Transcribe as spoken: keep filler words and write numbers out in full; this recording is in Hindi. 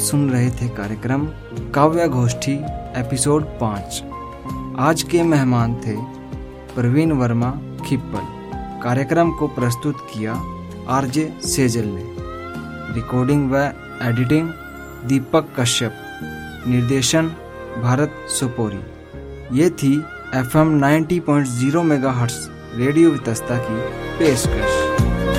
सुन रहे थे कार्यक्रम काव्य गोष्ठी एपिसोड पाँच। आज के मेहमान थे प्रवीण वर्मा खिप्पल। कार्यक्रम को प्रस्तुत किया आरजे सेजल ने। रिकॉर्डिंग व एडिटिंग दीपक कश्यप। निर्देशन भारत सुपोरी। ये थी F M ninety point zero megahertz radio Vitasta की पेशकश।